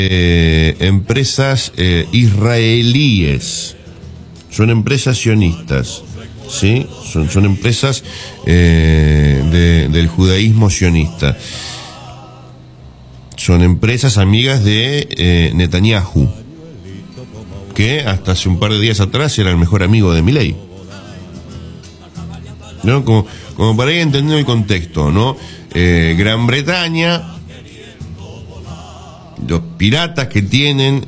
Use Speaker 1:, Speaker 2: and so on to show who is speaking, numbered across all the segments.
Speaker 1: empresas israelíes. Son empresas sionistas, ¿sí? Son empresas del judaísmo sionista. Son empresas amigas de Netanyahu, que hasta hace un par de días atrás era el mejor amigo de Milei, ¿no? Como para ir entendiendo el contexto, ¿no? Gran Bretaña, los piratas que tienen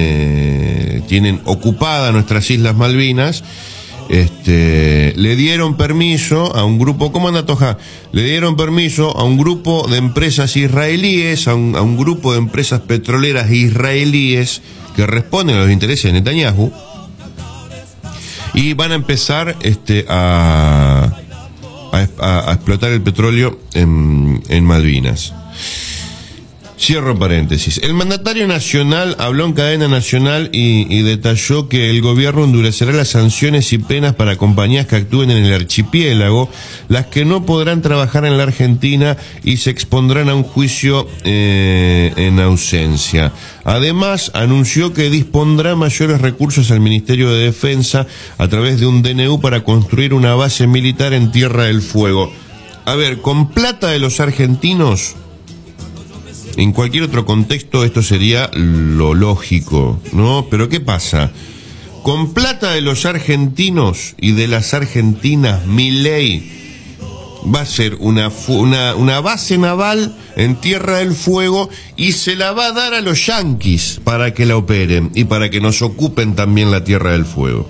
Speaker 1: ocupadas nuestras Islas Malvinas, le dieron permiso a un grupo, ¿cómo anda Toja? Le dieron permiso a un grupo de empresas israelíes, a un grupo de empresas petroleras israelíes que responden a los intereses de Netanyahu, y van a empezar a explotar el petróleo en Malvinas. Cierro paréntesis. El mandatario nacional habló en cadena nacional y detalló que el gobierno endurecerá las sanciones y penas para compañías que actúen en el archipiélago, las que no podrán trabajar en la Argentina y se expondrán a un juicio en ausencia. Además, anunció que dispondrá mayores recursos al Ministerio de Defensa a través de un DNU para construir una base militar en Tierra del Fuego. A ver, con plata de los argentinos, en cualquier otro contexto esto sería lo lógico, ¿no? Pero ¿qué pasa? Con plata de los argentinos y de las argentinas, Milei va a hacer una base naval en Tierra del Fuego y se la va a dar a los yanquis para que la operen y para que nos ocupen también la Tierra del Fuego.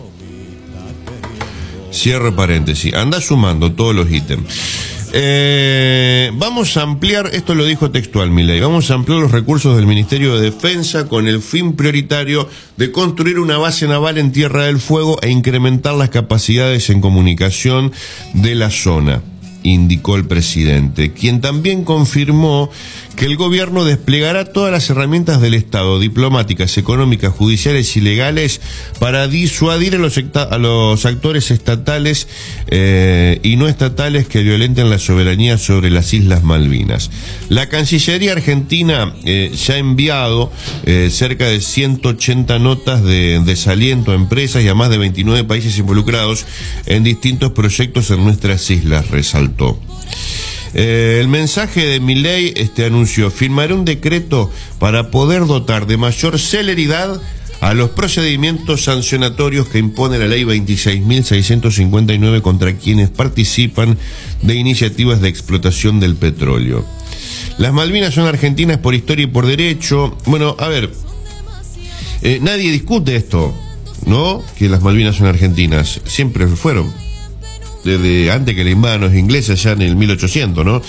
Speaker 1: Cierro paréntesis. Anda sumando todos los ítems. Vamos a ampliar, esto lo dijo textual Milei, vamos a ampliar los recursos del Ministerio de Defensa con el fin prioritario de construir una base naval en Tierra del Fuego e incrementar las capacidades en comunicación de la zona, indicó el presidente, quien también confirmó que el gobierno desplegará todas las herramientas del Estado, diplomáticas, económicas, judiciales y legales, para disuadir a los actores estatales y no estatales que violenten la soberanía sobre las Islas Malvinas. La Cancillería Argentina ya ha enviado cerca de 180 notas de desaliento a empresas y a más de 29 países involucrados en distintos proyectos en nuestras islas, resaltó. El mensaje de Milei anunció: firmaré un decreto para poder dotar de mayor celeridad a los procedimientos sancionatorios que impone la ley 26.659 contra quienes participan de iniciativas de explotación del petróleo. Las Malvinas son argentinas por historia y por derecho. Bueno, a ver, nadie discute esto, ¿no? Que las Malvinas son argentinas, siempre fueron. Desde antes que la invadan los ingleses, ya en el 1800, ¿no?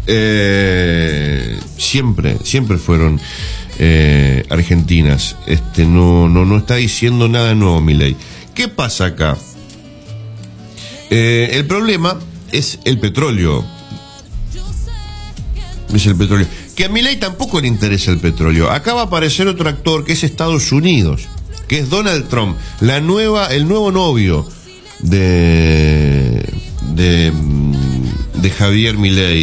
Speaker 1: Siempre fueron argentinas. No está diciendo nada nuevo Milei. ¿Qué pasa acá? El problema es el petróleo. Es el petróleo. Que a Milei tampoco le interesa el petróleo. Acá va a aparecer otro actor que es Estados Unidos, que es Donald Trump, el nuevo novio de Javier Milei,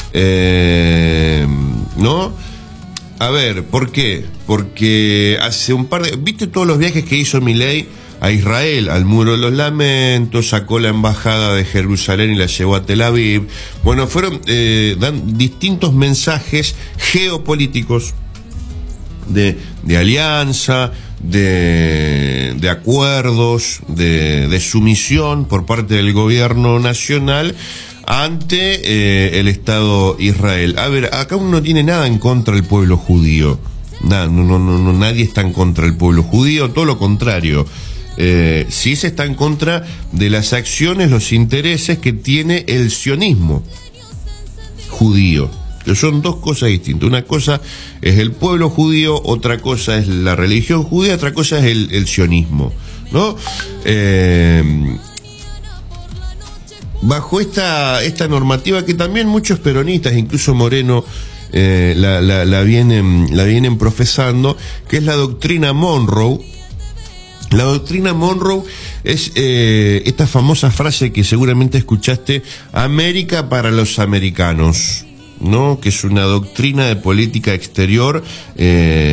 Speaker 1: ¿no? A ver, ¿por qué? Porque hace ¿viste todos los viajes que hizo Milei a Israel, al Muro de los Lamentos? Sacó la embajada de Jerusalén y la llevó a Tel Aviv. Bueno, dan distintos mensajes geopolíticos de alianza, de acuerdos, de sumisión por parte del gobierno nacional ante el Estado Israel. A ver, acá uno no tiene nada en contra del pueblo judío. Nadie está en contra del pueblo judío, todo lo contrario. Sí se está en contra de las acciones, los intereses que tiene el sionismo judío. Son dos cosas distintas. Una cosa es el pueblo judío, otra cosa es la religión judía, otra cosa es el sionismo, ¿no? Bajo esta normativa que también muchos peronistas, incluso Moreno, la vienen profesando, que es la doctrina Monroe. La doctrina Monroe es esta famosa frase que seguramente escuchaste: América para los americanos, ¿no? Que es una doctrina de política exterior